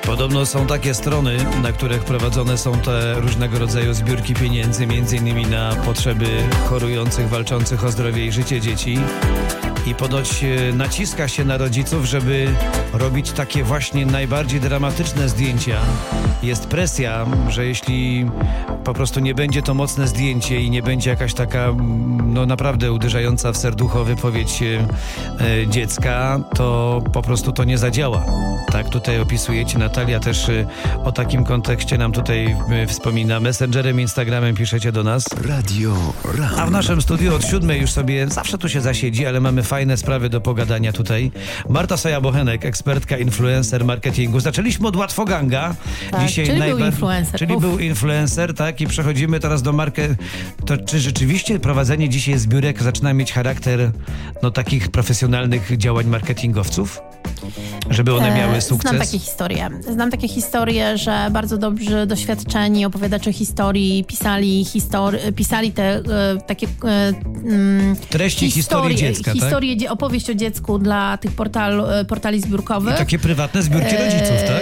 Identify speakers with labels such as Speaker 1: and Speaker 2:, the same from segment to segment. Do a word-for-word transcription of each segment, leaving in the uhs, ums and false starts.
Speaker 1: Podobno są takie strony, na których prowadzone są te różnego rodzaju zbiórki pieniędzy, między innymi na potrzeby chorujących, walczących o zdrowie i życie dzieci. I ponoć naciska się na rodziców, żeby robić takie właśnie najbardziej dramatyczne zdjęcia. Jest presja, że jeśli po prostu nie będzie to mocne zdjęcie i nie będzie jakaś taka no naprawdę uderzająca w serducho wypowiedź e, dziecka, to po prostu to nie zadziała. Tak tutaj opisujecie. Natalia też e, o takim kontekście nam tutaj e, wspomina. Messengerem, Instagramem piszecie do nas.
Speaker 2: Radio Ram.
Speaker 1: A w naszym studiu od siódmej już sobie zawsze tu się zasiedzi, ale mamy fajne sprawy do pogadania tutaj. Marta Soja-Bochenek, ekspertka, influencer marketingu. Zaczęliśmy od Łatwoganga.
Speaker 3: Tak,
Speaker 1: Dzisiaj
Speaker 3: czyli
Speaker 1: najba...
Speaker 3: był influencer.
Speaker 1: Czyli
Speaker 3: Uf.
Speaker 1: był influencer, tak? I przechodzimy teraz do market. To czy rzeczywiście prowadzenie dzisiaj zbiórek zaczyna mieć charakter no takich profesjonalnych działań marketingowców? Żeby one miały sukces?
Speaker 3: Znam takie historie. Znam takie historie, że bardzo dobrzy, doświadczeni opowiadacze historii pisali, histori- pisali te e, takie e, mm,
Speaker 1: treści historii dziecka,
Speaker 3: historie,
Speaker 1: tak?
Speaker 3: opowieść o dziecku dla tych portal, portali zbiórkowych.
Speaker 1: I takie prywatne zbiórki rodziców, tak?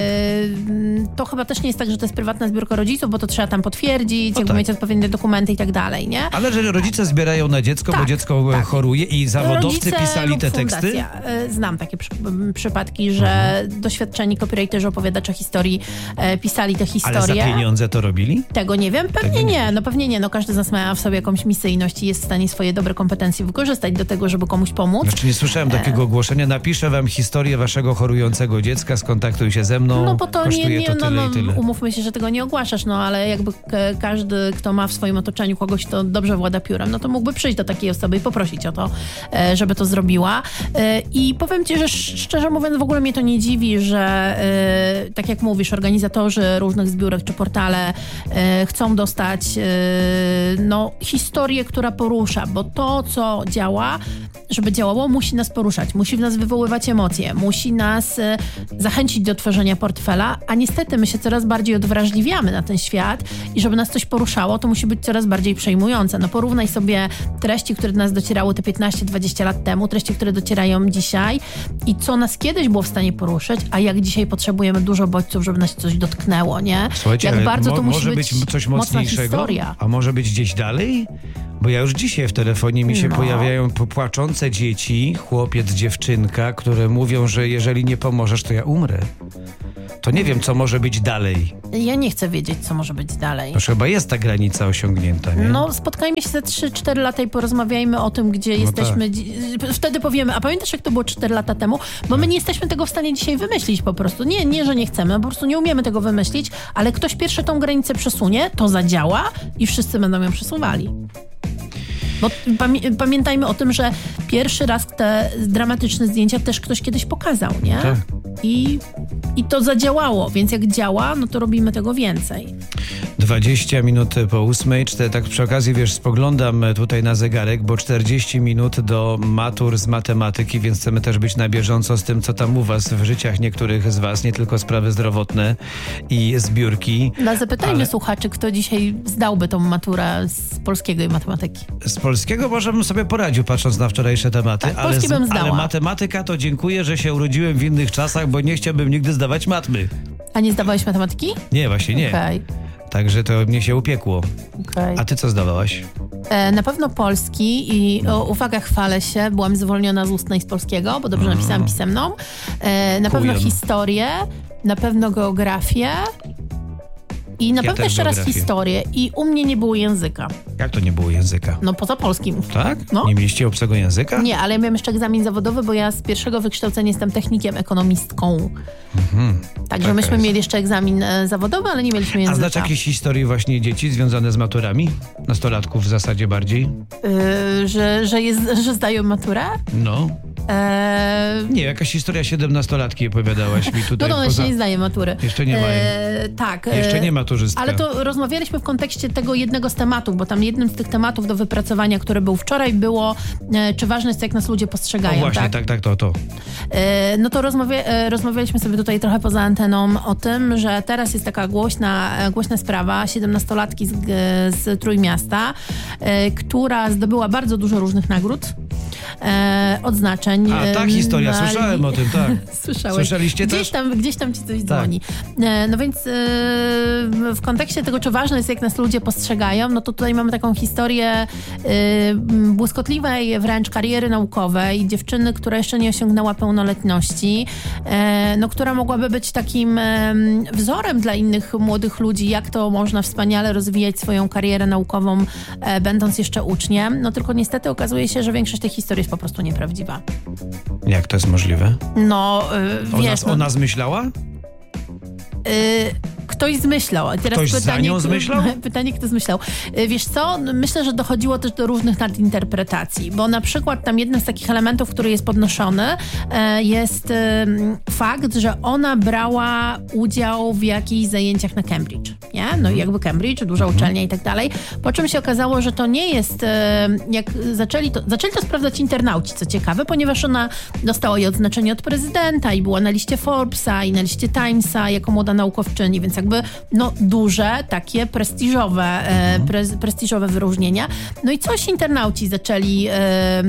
Speaker 3: To chyba też nie jest tak, że to jest prywatna zbiórka rodziców, bo to trzeba tam potwierdzić,
Speaker 1: no
Speaker 3: jakby
Speaker 1: tak.
Speaker 3: mieć odpowiednie dokumenty i tak dalej, nie?
Speaker 1: Ale że rodzice zbierają na dziecko,
Speaker 3: tak,
Speaker 1: bo dziecko
Speaker 3: tak.
Speaker 1: choruje i zawodowcy
Speaker 3: Rodzice
Speaker 1: pisali
Speaker 3: lub
Speaker 1: te teksty?
Speaker 3: fundacja. Znam takie przy, przypadki, że mhm. doświadczeni copywriterzy, opowiadacze historii e, pisali te historie.
Speaker 1: Ale za pieniądze to robili?
Speaker 3: Tego nie wiem. Pewnie
Speaker 1: Tego
Speaker 3: nie.
Speaker 1: nie.
Speaker 3: No pewnie nie. No każdy z nas ma w sobie jakąś misyjność i jest w stanie swoje dobre kompetencje wykorzystać do tego, żeby komuś pomóc.
Speaker 1: Znaczy nie słyszałem takiego ogłoszenia. Napiszę wam historię waszego chorującego dziecka, skontaktuj się ze mną.
Speaker 3: No bo to nie, nie
Speaker 1: to
Speaker 3: no,
Speaker 1: tyle
Speaker 3: no,
Speaker 1: i tyle.
Speaker 3: umówmy się, że tego nie ogłaszasz, no ale jakby k- każdy, kto ma w swoim otoczeniu kogoś, kto dobrze włada piórem, no to mógłby przyjść do takiej osoby i poprosić o to, e, żeby to zrobiła. E, I powiem ci, że sz- szczerze mówiąc w ogóle mnie to nie dziwi, że e, tak jak mówisz, organizatorzy różnych zbiórek czy portale e, chcą dostać e, no, historię, która porusza, bo to, co działa, żeby działało, musi nas poruszać, musi w nas wywoływać emocje, musi nas e, zachęcić do tworzenia portfela, a niestety my się coraz bardziej odwrażliwiamy na ten świat i żeby nas coś poruszało, to musi być coraz bardziej przejmujące. No porównaj sobie treści, które do nas docierały te piętnaście dwadzieścia lat temu, treści, które docierają dzisiaj i co nas kiedyś było w stanie poruszyć, a jak dzisiaj potrzebujemy dużo bodźców, żeby nas coś dotknęło, nie?
Speaker 1: Słuchajcie,
Speaker 3: jak
Speaker 1: ale
Speaker 3: bardzo
Speaker 1: mo-
Speaker 3: to musi
Speaker 1: może
Speaker 3: być,
Speaker 1: być coś
Speaker 3: mocna
Speaker 1: mocniejszego?
Speaker 3: historia.
Speaker 1: A może być gdzieś dalej? Bo ja już dzisiaj w telefonie mi się
Speaker 3: No.
Speaker 1: pojawiają płaczące dzieci, chłopiec, dziewczynka, które mówią, że jeżeli nie pomożesz, to ja umrę. To nie wiem, co może być dalej.
Speaker 3: Ja nie chcę wiedzieć, co może być dalej.
Speaker 1: To chyba jest ta granica osiągnięta, nie?
Speaker 3: No, spotkajmy się za trzy cztery lata i porozmawiajmy o tym, gdzie
Speaker 1: No
Speaker 3: jesteśmy. Dzi- Wtedy powiemy, a pamiętasz, jak to było cztery lata temu? Bo my nie jesteśmy tego w stanie dzisiaj wymyślić po prostu. Nie, nie, że nie chcemy, po prostu nie umiemy tego wymyślić, ale ktoś pierwszy tą granicę przesunie, to zadziała i wszyscy będą ją przesuwali. Bo pamię- pamiętajmy o tym, że pierwszy raz te dramatyczne zdjęcia też ktoś kiedyś pokazał, nie?
Speaker 1: Tak.
Speaker 3: I, I to zadziałało, więc jak działa, no to robimy tego więcej.
Speaker 1: dwadzieścia minut po ósmej, cztery, tak przy okazji, wiesz, spoglądam tutaj na zegarek, bo czterdzieści minut do matur z matematyki, więc chcemy też być na bieżąco z tym, co tam u was w życiach niektórych z was, nie tylko sprawy zdrowotne i zbiórki.
Speaker 3: No, zapytajmy
Speaker 1: ale...
Speaker 3: słuchaczy, kto dzisiaj zdałby tą maturę z polskiego i matematyki.
Speaker 1: Z polskiego może bym sobie poradził, patrząc na wczorajsze tematy,
Speaker 3: Tak,
Speaker 1: ale,
Speaker 3: polski bym zdała.
Speaker 1: ale matematyka to dziękuję, że się urodziłem w innych czasach, bo nie chciałbym nigdy zdawać matmy.
Speaker 3: A nie zdawałeś matematyki?
Speaker 1: Nie, właśnie nie.
Speaker 3: Okej.
Speaker 1: Także to mnie się upiekło.
Speaker 3: Okay.
Speaker 1: A ty co zdawałaś?
Speaker 3: E, na pewno polski i o, uwaga, chwalę się, byłam zwolniona z ustnej z polskiego, bo dobrze napisałam pisemną. E, na pewno
Speaker 1: Kujon.
Speaker 3: historię, na pewno geografię i na
Speaker 1: Ja
Speaker 3: pewno
Speaker 1: też
Speaker 3: jeszcze raz
Speaker 1: geografię.
Speaker 3: historię. I u mnie nie było języka.
Speaker 1: Jak to nie było języka?
Speaker 3: No poza polskim.
Speaker 1: Tak?
Speaker 3: No.
Speaker 1: Nie mieliście obcego języka?
Speaker 3: Nie, ale ja miałam jeszcze egzamin zawodowy, bo ja z pierwszego wykształcenia jestem technikiem, ekonomistką.
Speaker 1: Mhm.
Speaker 3: Także
Speaker 1: Taka
Speaker 3: myśmy
Speaker 1: jest.
Speaker 3: mieli jeszcze egzamin e, zawodowy, ale nie mieliśmy
Speaker 1: A
Speaker 3: języka.
Speaker 1: znasz jakieś historie właśnie dzieci związane z maturami? Nastolatków w zasadzie bardziej?
Speaker 3: Yy, że, że, jest, że zdają maturę?
Speaker 1: No.
Speaker 3: Eee,
Speaker 1: Nie, jakaś historia siedemnastolatki opowiadałaś mi
Speaker 3: no
Speaker 1: tutaj.
Speaker 3: to ona
Speaker 1: poza...
Speaker 3: się nie zdaje matury.
Speaker 1: Jeszcze nie ma jej.
Speaker 3: Eee, tak.
Speaker 1: Jeszcze nie maturzystka.
Speaker 3: Ale to rozmawialiśmy w kontekście tego jednego z tematów, bo tam jednym z tych tematów do wypracowania, który był wczoraj, było, e, czy ważne jest, jak nas ludzie postrzegają.
Speaker 1: O właśnie,
Speaker 3: tak,
Speaker 1: tak, tak, to, to.
Speaker 3: E, no to rozmawia, e, rozmawialiśmy sobie tutaj trochę poza anteną o tym, że teraz jest taka głośna, e, głośna sprawa siedemnastolatki z, z Trójmiasta, e, która zdobyła bardzo dużo różnych nagród e, odznaczeń.
Speaker 1: A, tak, historia,
Speaker 3: na
Speaker 1: słyszałem
Speaker 3: linii.
Speaker 1: o tym, tak.
Speaker 3: Słyszałeś.
Speaker 1: Słyszeliście
Speaker 3: gdzieś
Speaker 1: też?
Speaker 3: Tam, gdzieś tam ci coś
Speaker 1: Tak.
Speaker 3: dzwoni. E, no więc e, w kontekście tego, czy ważne jest, jak nas ludzie postrzegają, no to tutaj mamy taką historię e, błyskotliwej wręcz kariery naukowej, dziewczyny, która jeszcze nie osiągnęła pełnoletności, e, no która mogłaby być takim e, wzorem dla innych młodych ludzi, jak to można wspaniale rozwijać swoją karierę naukową, e, będąc jeszcze uczniem. No tylko niestety okazuje się, że większość tej historii jest po prostu nieprawdziwa.
Speaker 1: Jak to jest możliwe?
Speaker 3: No, e,
Speaker 1: Ona,
Speaker 3: wiesz... no,
Speaker 1: ona zmyślała?
Speaker 3: Y, ktoś zmyślał. A teraz
Speaker 1: Ktoś za
Speaker 3: pytanie,
Speaker 1: nią zmyślał?
Speaker 3: Pytanie, kto zmyślał. Y, Wiesz co? Myślę, że dochodziło też do różnych nadinterpretacji, bo na przykład tam jednym z takich elementów, który jest podnoszony, y, jest y, fakt, że ona brała udział w jakichś zajęciach na Cambridge. Nie? No i jakby Cambridge, duża uczelnia i tak dalej. Po czym się okazało, że to nie jest, y, jak zaczęli to, zaczęli to sprawdzać internauci, co ciekawe, ponieważ ona dostała jej odznaczenie od prezydenta i była na liście Forbesa i na liście Timesa jako młoda naukowczyni, więc jakby no duże, takie prestiżowe, e, pre, prestiżowe wyróżnienia. No i coś internauci zaczęli e,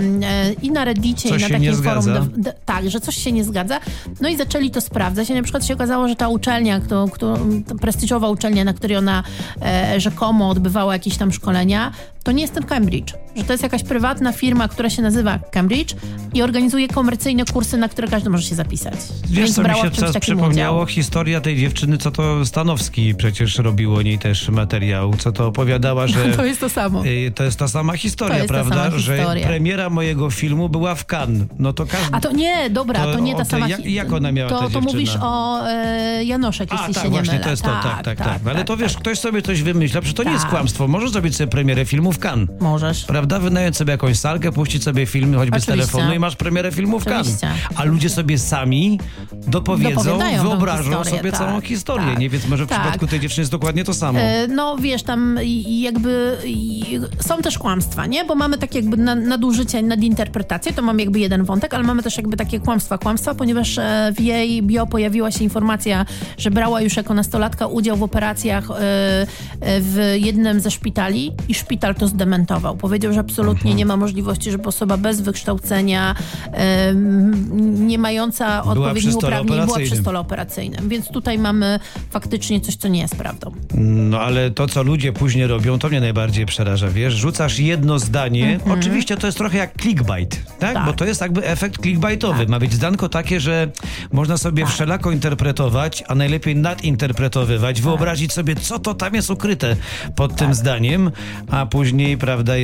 Speaker 3: e, i na Reddicie,
Speaker 1: coś
Speaker 3: i na
Speaker 1: się
Speaker 3: takim
Speaker 1: nie
Speaker 3: forum.
Speaker 1: zgadza.
Speaker 3: De, de, tak, że coś się nie zgadza. No i zaczęli to sprawdzać. I na przykład się okazało, że ta uczelnia, kto, kto, ta prestiżowa uczelnia, na której ona e, rzekomo odbywała jakieś tam szkolenia, to nie jest ten Cambridge. Że to jest jakaś prywatna firma, która się nazywa Cambridge i organizuje komercyjne kursy, na które każdy może się zapisać.
Speaker 1: Wiesz,
Speaker 3: Więc
Speaker 1: co mi
Speaker 3: brała
Speaker 1: się
Speaker 3: w czymś
Speaker 1: teraz
Speaker 3: takim
Speaker 1: przypomniało?
Speaker 3: udział.
Speaker 1: Historia tej dziewczyny, co to Stanowski przecież robił o niej też materiał, co to opowiadała, że...
Speaker 3: To jest to samo.
Speaker 1: y, To jest ta sama historia,
Speaker 3: To jest ta
Speaker 1: prawda?
Speaker 3: sama
Speaker 1: że
Speaker 3: historia.
Speaker 1: premiera mojego filmu była w Cannes. No to każdy...
Speaker 3: A to nie, dobra, to,
Speaker 1: To
Speaker 3: nie ta
Speaker 1: o tej-
Speaker 3: sama...
Speaker 1: jak-
Speaker 3: hi-
Speaker 1: jak ona miała,
Speaker 3: to,
Speaker 1: ta
Speaker 3: to
Speaker 1: dziewczyna?
Speaker 3: mówisz o e, Janoszek,
Speaker 1: A,
Speaker 3: jeśli
Speaker 1: tak,
Speaker 3: się nie
Speaker 1: właśnie,
Speaker 3: mylę.
Speaker 1: to jest to, tak, tak, tak. Ale
Speaker 3: tak,
Speaker 1: to wiesz,
Speaker 3: tak.
Speaker 1: ktoś sobie coś wymyśla, przecież to nie jest
Speaker 3: Tak.
Speaker 1: kłamstwo. Możesz zrobić sobie premierę filmu w Cannes.
Speaker 3: Możesz.
Speaker 1: Prawda? Wynająć sobie jakąś salkę, puścić sobie film, choćby z
Speaker 3: Oczywiście.
Speaker 1: telefonu i masz premierę filmu w Cannes.
Speaker 3: Oczywiście.
Speaker 1: A ludzie sobie sami dopowiedzą,
Speaker 3: Dopowiadają tą
Speaker 1: wyobrażą
Speaker 3: historię,
Speaker 1: sobie
Speaker 3: tak,
Speaker 1: całą historię,
Speaker 3: tak,
Speaker 1: nie? Więc może w
Speaker 3: tak.
Speaker 1: przypadku tej dziewczyny jest dokładnie to samo.
Speaker 3: E, No wiesz, tam i- i jakby i są też kłamstwa, nie? Bo mamy takie jakby na- nadużycie, nadinterpretacje, to mamy jakby jeden wątek, ale mamy też jakby takie kłamstwa, kłamstwa, ponieważ e, w jej bio pojawiła się informacja, że brała już jako nastolatka udział w operacjach e, e, w jednym ze szpitali i szpital to zdementował. Powiedział, że absolutnie
Speaker 1: Mhm.
Speaker 3: nie ma możliwości, żeby osoba bez wykształcenia, e, m, nie mająca
Speaker 1: przy
Speaker 3: odpowiednich
Speaker 1: stole
Speaker 3: uprawnień, była przy
Speaker 1: operacyjnym.
Speaker 3: stole operacyjnym. Więc tutaj mamy faktycznie coś, co nie jest prawdą.
Speaker 1: No ale to, co ludzie później robią, to mnie najbardziej przeraża, wiesz? Rzucasz jedno zdanie, oczywiście to jest trochę jak clickbait, tak?
Speaker 3: Tak.
Speaker 1: Bo to jest jakby efekt clickbaitowy. Ma być zdanko takie, że można sobie wszelako interpretować, a najlepiej nadinterpretowywać, wyobrazić sobie, co to tam jest ukryte pod tym zdaniem, a później, prawda,